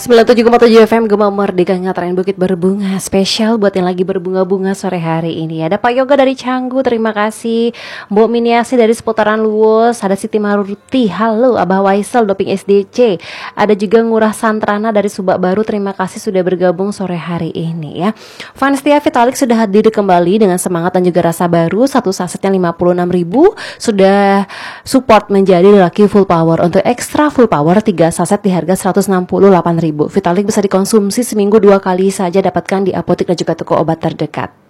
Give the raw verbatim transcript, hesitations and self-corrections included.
sembilan puluh tujuh koma tujuh F M Gema Merdeka Ngatarain Bukit Berbunga. Spesial buat yang lagi berbunga-bunga sore hari ini. Ada Pak Yoga dari Canggu, terima kasih. Mbok Miniasi dari seputaran Luwus. Ada Siti Maruti, halo. Abah Waisel, Doping S D C. Ada juga Ngurah Santrana dari Subak Baru, terima kasih sudah bergabung sore hari ini ya. Fanstia Vitalik sudah hadir kembali dengan semangat dan juga rasa baru. Satu sasetnya lima puluh enam ribu. Sudah support menjadi Lucky Full Power. Untuk ekstra Full Power tiga saset di harga seratus enam puluh delapan ribu. Vitalik bisa dikonsumsi seminggu dua kali saja, dapatkan di apotek dan juga toko obat terdekat.